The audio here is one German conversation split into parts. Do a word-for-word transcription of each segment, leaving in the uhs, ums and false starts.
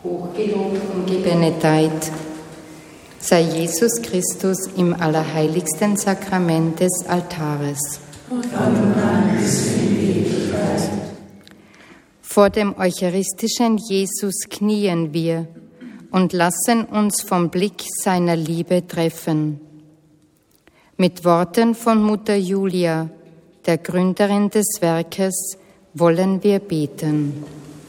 Hochgelobt und gebenedeit sei Jesus Christus im allerheiligsten Sakrament des Altares. Vor dem eucharistischen Jesus knien wir und lassen uns vom Blick seiner Liebe treffen. Mit Worten von Mutter Julia, der Gründerin des Werkes, wollen wir beten.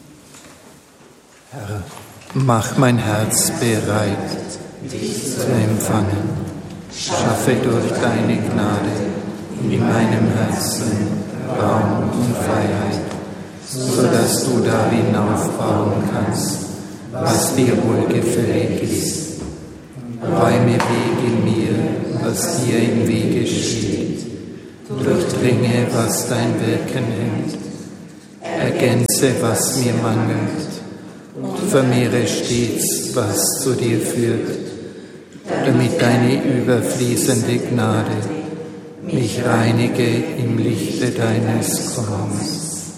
Herr, mach mein Herz bereit, dich zu empfangen. Schaffe durch deine Gnade in meinem Herzen Raum und Freiheit, so dass du darin aufbauen kannst, was dir wohlgefällig ist. Räume Weg in mir, was dir im Wege steht. Durchdringe, was dein Wirken hemmt. Ergänze, was mir mangelt. Und vermehre stets, was zu dir führt, damit deine überfließende Gnade mich reinige im Lichte deines Kommens.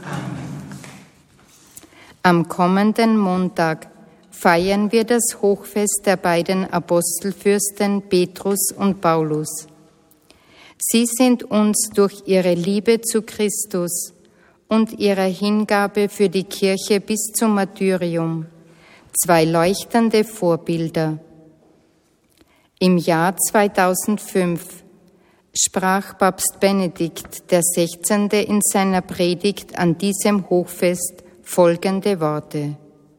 Am kommenden Montag feiern wir das Hochfest der beiden Apostelfürsten Petrus und Paulus. Sie sind uns durch ihre Liebe zu Christus und ihrer Hingabe für die Kirche bis zum Martyrium zwei leuchtende Vorbilder. Im Jahr zweitausendfünf sprach Papst Benedikt der Sechzehnte in seiner Predigt an diesem Hochfest folgende Worte: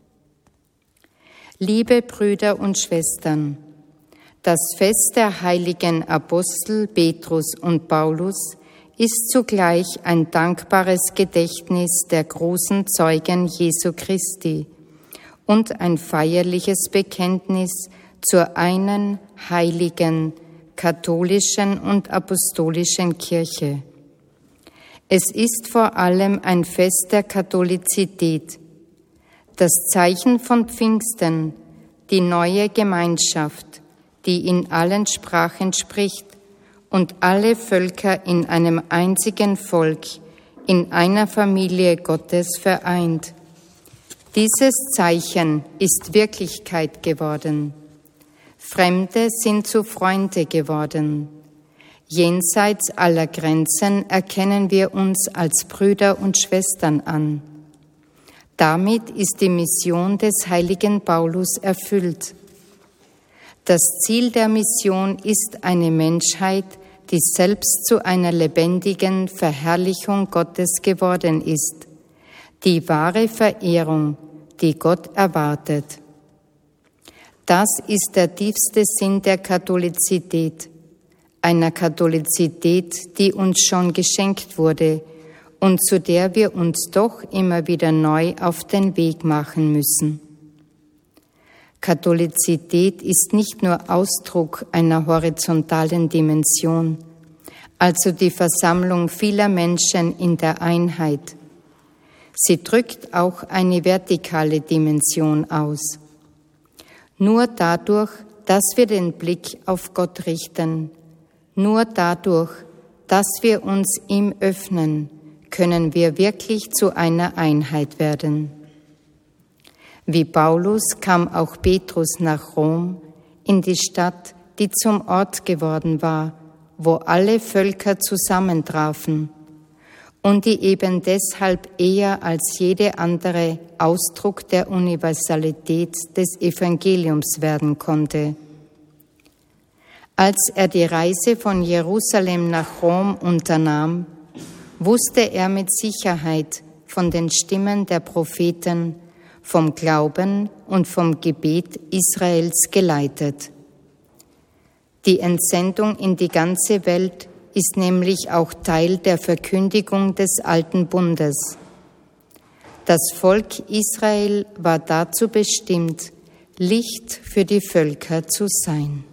Liebe Brüder und Schwestern, das Fest der heiligen Apostel Petrus und Paulus ist zugleich ein dankbares Gedächtnis der großen Zeugen Jesu Christi und ein feierliches Bekenntnis zur einen heiligen, katholischen und apostolischen Kirche. Es ist vor allem ein Fest der Katholizität, das Zeichen von Pfingsten, die neue Gemeinschaft, die in allen Sprachen spricht und alle Völker in einem einzigen Volk, in einer Familie Gottes vereint. Dieses Zeichen ist Wirklichkeit geworden. Fremde sind zu Freunde geworden. Jenseits aller Grenzen erkennen wir uns als Brüder und Schwestern an. Damit ist die Mission des heiligen Paulus erfüllt. Das Ziel der Mission ist eine Menschheit, die selbst zu einer lebendigen Verherrlichung Gottes geworden ist, die wahre Verehrung, die Gott erwartet. Das ist der tiefste Sinn der Katholizität, einer Katholizität, die uns schon geschenkt wurde und zu der wir uns doch immer wieder neu auf den Weg machen müssen. Katholizität ist nicht nur Ausdruck einer horizontalen Dimension, also die Versammlung vieler Menschen in der Einheit. Sie drückt auch eine vertikale Dimension aus. Nur dadurch, dass wir den Blick auf Gott richten, nur dadurch, dass wir uns ihm öffnen, können wir wirklich zu einer Einheit werden. Wie Paulus kam auch Petrus nach Rom, in die Stadt, die zum Ort geworden war, wo alle Völker zusammentrafen und die eben deshalb eher als jede andere Ausdruck der Universalität des Evangeliums werden konnte. Als er die Reise von Jerusalem nach Rom unternahm, wusste er mit Sicherheit von den Stimmen der Propheten, vom Glauben und vom Gebet Israels geleitet. Die Entsendung in die ganze Welt ist nämlich auch Teil der Verkündigung des Alten Bundes. Das Volk Israel war dazu bestimmt, Licht für die Völker zu sein.